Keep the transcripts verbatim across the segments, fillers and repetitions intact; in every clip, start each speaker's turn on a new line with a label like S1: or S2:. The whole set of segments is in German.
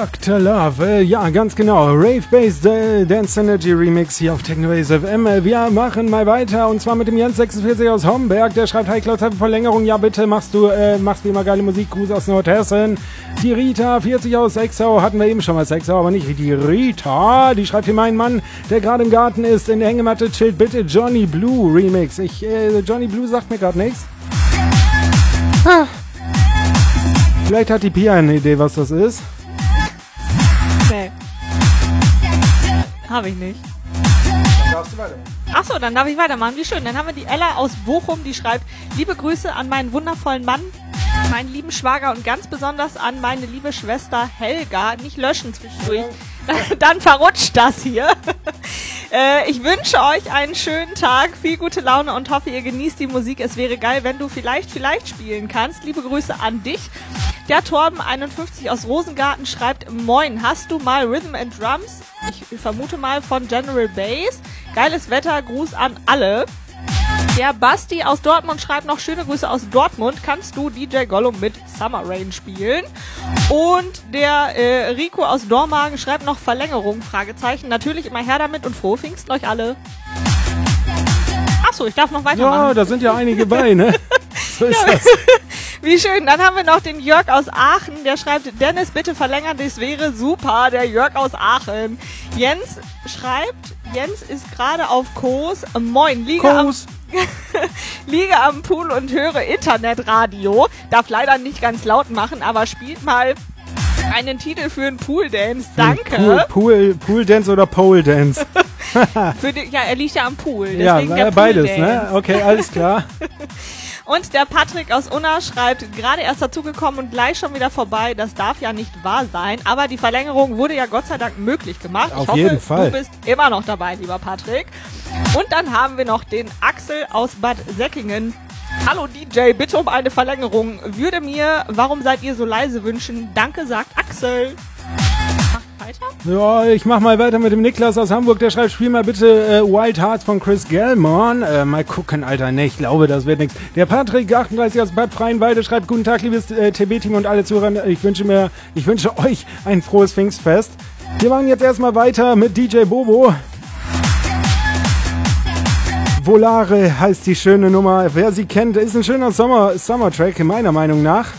S1: Doktor Love, äh, ja, ganz genau. Rave Bass äh, Dance Energy Remix hier auf Technobase F M. Äh, wir machen mal weiter und zwar mit dem Jens sechsundvierzig aus Homberg. Der schreibt: Hi Klaus, Verlängerung. Ja, bitte machst du, äh, machst wie immer geile Musik. Gruß aus Nordhessen. Die Rita vierzig aus Sexau, hatten wir eben schon mal Sexau, aber nicht die Rita. Die schreibt hier: Mein Mann, der gerade im Garten ist, in der Hängematte chillt, bitte Johnny Blue Remix. Ich, äh, Johnny Blue sagt mir gerade nichts. Ah. Vielleicht hat die Pia eine Idee, was das ist.
S2: Nee. Habe ich nicht.
S1: Dann darfst du weitermachen.
S2: Achso, dann darf ich weitermachen. Wie schön. Dann haben wir die Ella aus Bochum, die schreibt: Liebe Grüße an meinen wundervollen Mann, meinen lieben Schwager und ganz besonders an meine liebe Schwester Helga. Nicht löschen zwischendurch. Dann verrutscht das hier. äh, ich wünsche euch einen schönen Tag, viel gute Laune und hoffe, ihr genießt die Musik. Es wäre geil, wenn du vielleicht, vielleicht spielen kannst. Liebe Grüße an dich. Der Torben einundfünfzig aus Rosengarten schreibt: Moin, hast du mal Rhythm and Drums? Ich vermute mal von General Bass. Geiles Wetter, Gruß an alle. Der Basti aus Dortmund schreibt noch: Schöne Grüße aus Dortmund. Kannst du D J Gollum mit Summer Rain spielen? Und der äh, Rico aus Dormagen schreibt noch: Verlängerung, Fragezeichen. Natürlich immer her damit und frohe Pfingsten euch alle. Achso, ich darf noch weitermachen.
S1: Ja, da sind ja einige bei, ne? So ist
S2: ja,
S1: das.
S2: Wie schön. Dann haben wir noch den Jörg aus Aachen. Der schreibt: Dennis, bitte verlängern, das wäre super. Der Jörg aus Aachen. Jens schreibt: Jens ist gerade auf Kos. Moin, liege am, liege am Pool und höre Internetradio. Darf leider nicht ganz laut machen, aber spielt mal einen Titel für einen Pooldance. Danke.
S1: Pool, Pool, Pool Dance oder Pole Dance?
S2: für die, ja, er liegt ja am Pool.
S1: Ja,
S2: der
S1: beides, ne? Okay, alles klar.
S2: Und der Patrick aus Unna schreibt: Gerade erst dazugekommen und gleich schon wieder vorbei. Das darf ja nicht wahr sein. Aber die Verlängerung wurde ja Gott sei Dank möglich gemacht.
S1: Auf
S2: ich hoffe,
S1: jeden Fall.
S2: Du bist immer noch dabei, lieber Patrick. Und dann haben wir noch den Axel aus Bad Säckingen. Hallo D J, bitte um eine Verlängerung. Würde mir Warum seid ihr so leise wünschen. Danke, sagt Axel. Weiter?
S1: Ja, ich mach mal weiter mit dem Niklas aus Hamburg. Der schreibt: Spiel mal bitte äh, Wild Hearts von Chris Gelmon. Äh, mal gucken, Alter. Ne, ich glaube, das wird nichts. Der Patrick achtunddreißig aus Bad Freienwalde schreibt: Guten Tag, liebes äh, T B-Team und alle Zuhörer. Ich wünsche mir, ich wünsche euch ein frohes Pfingstfest. Wir machen jetzt erstmal weiter mit D J Bobo. Volare heißt die schöne Nummer. Wer sie kennt, ist ein schöner Sommer, Summer-Track, meiner Meinung nach.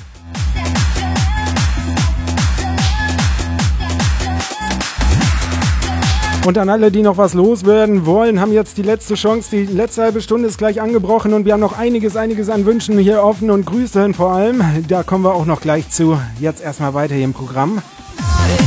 S1: Und an alle, die noch was loswerden wollen, haben jetzt die letzte Chance. Die letzte halbe Stunde ist gleich angebrochen und wir haben noch einiges, einiges an Wünschen hier offen und Grüßen vor allem. Da kommen wir auch noch gleich zu. Jetzt erstmal weiter hier im Programm.